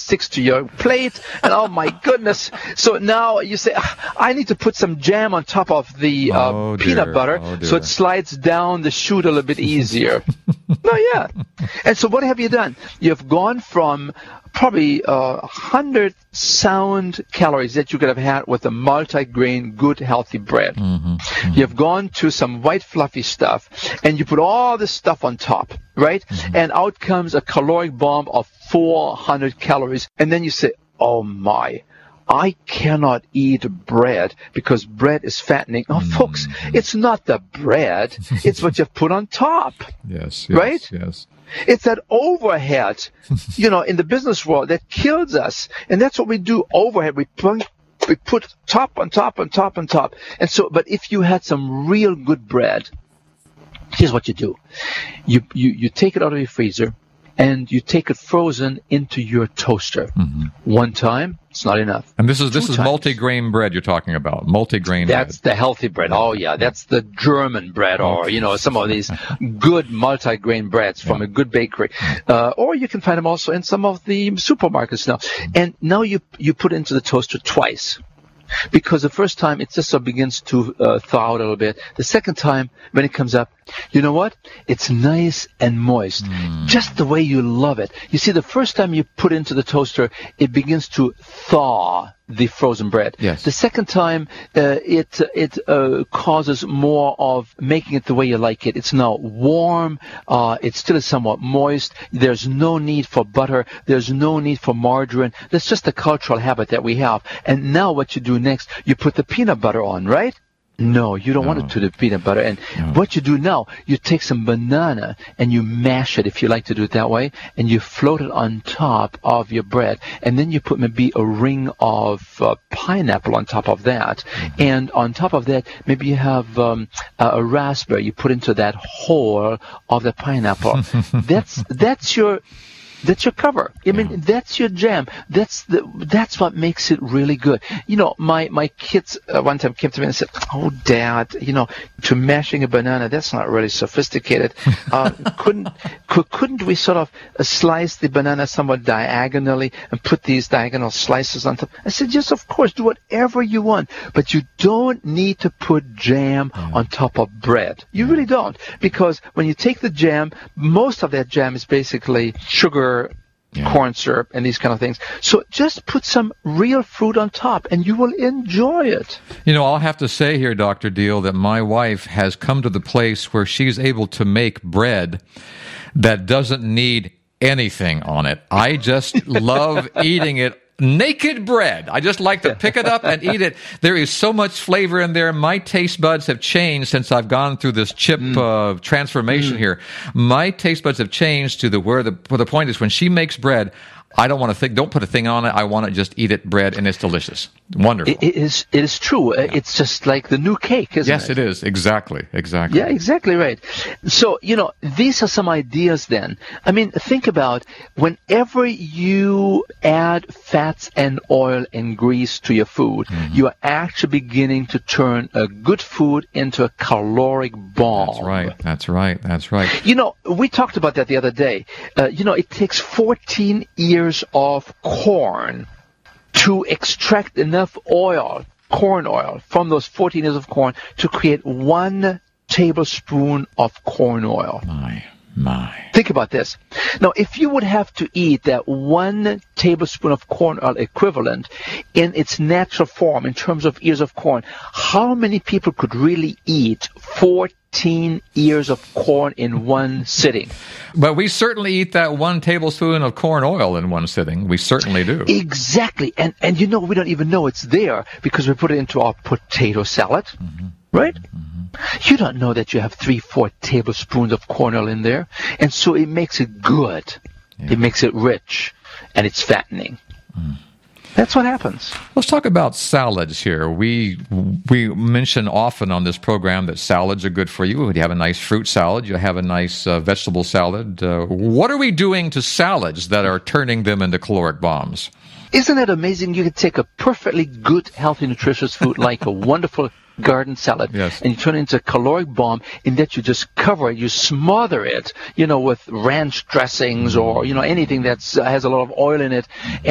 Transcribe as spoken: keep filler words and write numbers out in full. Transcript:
sticks to your plate, and oh my goodness. So now you say, I need to put some jam on top of the uh, oh, peanut butter oh, so it slides down the chute a little bit easier. No, yeah. And so what have you done? You've gone from probably uh, one hundred sound calories that you could have had with a multi-grain, good, healthy bread. Mm-hmm, mm-hmm. You've gone to some white, fluffy stuff, and you put all this stuff on top, right? Mm-hmm. And out comes a caloric bomb of four hundred calories. And then you say, oh, my. I cannot eat bread because bread is fattening. Oh, mm. folks, it's not the bread. It's what you've put on top. Yes, yes, right? Yes. It's that overhead, you know, in the business world that kills us. And that's what we do, overhead. We put, we put top on top on top on top. And so, but if you had some real good bread, here's what you do. You, you, you take it out of your freezer and you take it frozen into your toaster. Mm-hmm. One time, it's not enough. And this is this Two is times. multi-grain bread you're talking about. Multi-grain That's bread. the healthy bread. Oh, yeah. That's the German bread or, you know, some of these good multi-grain breads from yeah. a good bakery. Uh, or you can find them also in some of the supermarkets now. And now you you put it into the toaster twice. Because the first time it just sort of begins to uh, thaw out a little bit. The second time, when it comes up, you know what? It's nice and moist, mm. just the way you love it. You see, the first time you put it into the toaster, it begins to thaw the frozen bread. Yes. The second time, uh, it it uh, causes more of making it the way you like it. It's now warm. Uh, it still is somewhat moist. There's no need for butter. There's no need for margarine. That's just a cultural habit that we have. And now what you do next, you put the peanut butter on, right? No, you don't no. want to do the peanut butter. And no. what you do now, you take some banana and you mash it, if you like to do it that way, and you float it on top of your bread. And then you put maybe a ring of uh, pineapple on top of that. Mm-hmm. And on top of that, maybe you have um, a, a raspberry you put into that hole of the pineapple. that's that's your... That's your cover. I mean, yeah. that's your jam. That's the. That's what makes it really good. You know, my my kids uh, one time came to me and said, "Oh, Dad, you know, to mashing a banana, that's not really sophisticated. Uh, couldn't could, couldn't we sort of uh, slice the banana somewhat diagonally and put these diagonal slices on top?" I said, "Yes, of course. Do whatever you want, but you don't need to put jam yeah. on top of bread. You yeah. really don't, because when you take the jam, most of that jam is basically sugar." Yeah. Corn syrup and these kind of things. So just put some real fruit on top and you will enjoy it. You know, I'll have to say here, Doctor Deal, that my wife has come to the place where she's able to make bread that doesn't need anything on it. I just love eating it. Naked bread. I just like to pick it up and eat it. There is so much flavor in there. My taste buds have changed since I've gone through this chip mm. uh, transformation mm. here. My taste buds have changed to the where the where the point is when she makes bread, I don't want to think. Don't put a thing on it. I want to just eat it bread, and it's delicious. Wonderful. It is. It is true. Yeah. It's just like the new cake, isn't yes, it? Yes, it is. Exactly. Exactly. Yeah, exactly right. So you know, these are some ideas. Then, I mean, think about whenever you add fats and oil and grease to your food, mm-hmm. you are actually beginning to turn a good food into a caloric bomb. That's right. That's right. That's right. You know, we talked about that the other day. Uh, you know, it takes fourteen years of corn to extract enough oil, corn oil, from those fourteen years of corn to create one tablespoon of corn oil. My, my. Think about this. Now, if you would have to eat that one tablespoon of corn oil equivalent in its natural form, in terms of ears of corn, how many people could really eat fourteen ears of corn in one sitting? But we certainly eat that one tablespoon of corn oil in one sitting. We certainly do. Exactly. And and you know, we don't even know it's there because we put it into our potato salad, mm-hmm. right? Mm-hmm. You don't know that you have three, four tablespoons of corn oil in there. And so it makes it good. Yeah. It makes it rich. And it's fattening. Mm. That's what happens. Let's talk about salads here. We we mention often on this program that salads are good for you. You have a nice fruit salad. You have a nice uh, vegetable salad. Uh, what are we doing to salads that are turning them into caloric bombs? Isn't it amazing? You can take a perfectly good, healthy, nutritious food like a wonderful garden salad, yes. and you turn it into a caloric bomb in that you just cover it, you smother it, you know, with ranch dressings or, you know, anything that uh, has a lot of oil in it, and